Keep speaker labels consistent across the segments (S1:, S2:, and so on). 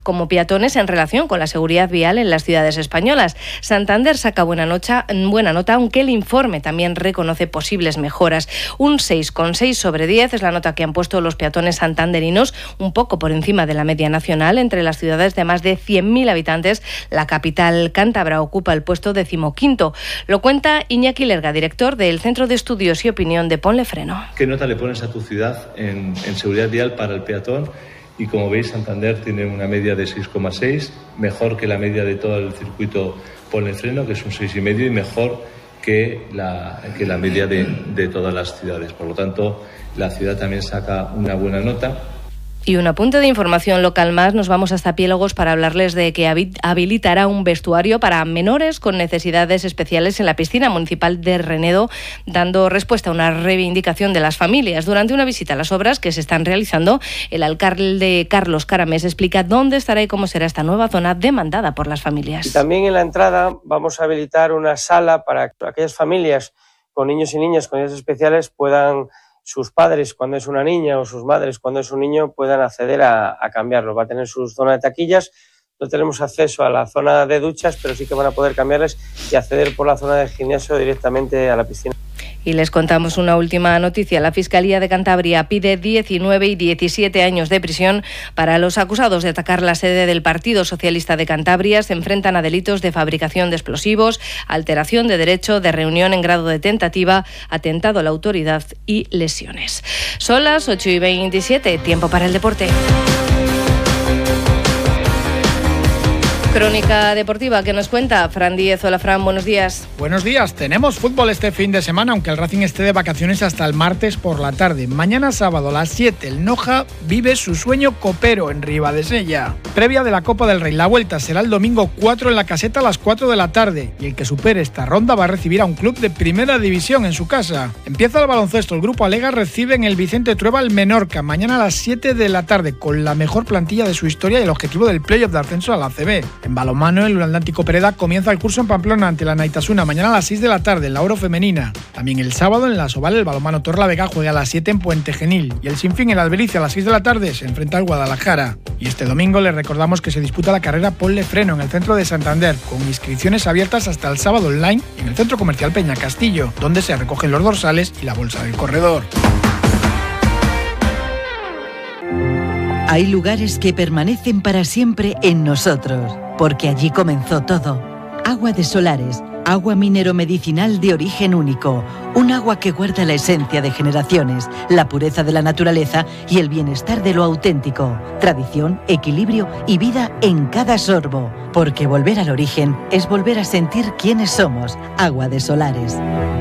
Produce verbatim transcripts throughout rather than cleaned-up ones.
S1: como peatones en relación con la seguridad vial en las ciudades españolas. Santander saca buena, nocha, buena nota, aunque el informe también reconoce posibles mejoras. Un seis coma seis sobre diez es la nota que han puesto los peatones santanderinos, un poco por encima de la media nacional. Entre las ciudades de más de cien mil habitantes, la capital cántabra ocupa el puesto decimoquinto. Lo cuenta Iñaki Lerga, director del Centro de Estudios y Opinión de Ponle Freno.
S2: ¿Qué nota le pones a tu ciudad en, en seguridad vial para el peatón? Y como veis, Santander tiene una media de seis coma seis, mejor que la media de todo el circuito Ponle Freno, que es un seis coma cinco, y mejor que la, que la media de, de todas las ciudades. Por lo tanto, la ciudad también saca una buena nota.
S1: Y un apunte de información local más, nos vamos hasta Piélagos para hablarles de que habilitará un vestuario para menores con necesidades especiales en la piscina municipal de Renedo, dando respuesta a una reivindicación de las familias. Durante una visita a las obras que se están realizando, el alcalde Carlos Caramés explica dónde estará y cómo será esta nueva zona demandada por las familias.
S3: Y también en la entrada vamos a habilitar una sala para que aquellas familias con niños y niñas con necesidades especiales puedan, sus padres cuando es una niña o sus madres cuando es un niño, puedan acceder a, a cambiarlo. Va a tener su zona de taquillas, no tenemos acceso a la zona de duchas, pero sí que van a poder cambiarles y acceder por la zona del gimnasio directamente a la piscina.
S1: Y les contamos una última noticia. La Fiscalía de Cantabria pide diecinueve y diecisiete años de prisión para los acusados de atacar la sede del Partido Socialista de Cantabria. Se enfrentan a delitos de fabricación de explosivos, alteración de derecho, de reunión en grado de tentativa, atentado a la autoridad y lesiones. Son las ocho y veintisiete, tiempo para el deporte. Crónica deportiva que nos cuenta Fran Díez. Hola Fran, buenos días.
S4: Buenos días, tenemos fútbol este fin de semana, aunque el Racing esté de vacaciones hasta el martes por la tarde. Mañana sábado a las siete, el Noja vive su sueño copero en Ribadesella. Previa de la Copa del Rey, la vuelta será el domingo cuatro en la Caseta a las cuatro de la tarde, y el que supere esta ronda va a recibir a un club de primera división en su casa. Empieza el baloncesto, el Grupo Alega recibe en el Vicente Trueba el Menorca, mañana a las siete de la tarde, con la mejor plantilla de su historia y el objetivo del playoff de ascenso a la A C B. En balonmano, el Atlántico Pereda comienza el curso en Pamplona ante la Naitasuna mañana a las seis de la tarde en la Oro Femenina. También el sábado en la Soval el balonmano Torlavega juega a las siete en Puente Genil y el Sinfín en Albericia a las seis de la tarde se enfrenta al Guadalajara. Y este domingo les recordamos que se disputa la carrera Ponle Freno en el centro de Santander, con inscripciones abiertas hasta el sábado online en el centro comercial Peña Castillo, donde se recogen los dorsales y la bolsa del corredor.
S5: Hay lugares que permanecen para siempre en nosotros, porque allí comenzó todo. Agua de Solares, agua minero-medicinal de origen único, un agua que guarda la esencia de generaciones, la pureza de la naturaleza y el bienestar de lo auténtico, tradición, equilibrio y vida en cada sorbo, porque volver al origen es volver a sentir quiénes somos. Agua de Solares.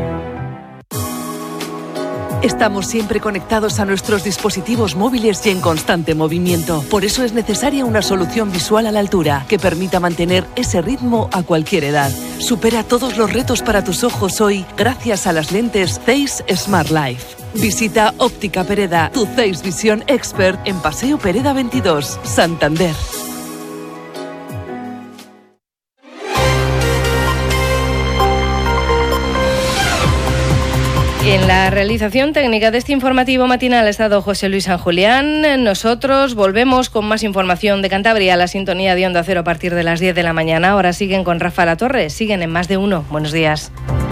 S6: Estamos siempre conectados a nuestros dispositivos móviles y en constante movimiento. Por eso es necesaria una solución visual a la altura que permita mantener ese ritmo a cualquier edad. Supera todos los retos para tus ojos hoy gracias a las lentes Zeiss Smart Life. Visita Óptica Pereda, tu Zeiss Visión Expert en Paseo Pereda veintidós, Santander.
S1: En la realización técnica de este informativo matinal ha estado José Luis San Julián. Nosotros volvemos con más información de Cantabria a la sintonía de Onda Cero a partir de las diez de la mañana. Ahora siguen con Rafa La Torre, siguen en Más de Uno. Buenos días.